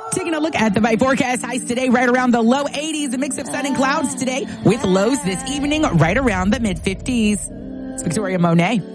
Taking a look at the forecast, highs today right around the low 80s, a mix of sun and clouds today with lows this evening right around the mid 50s. It's Victoria Monet.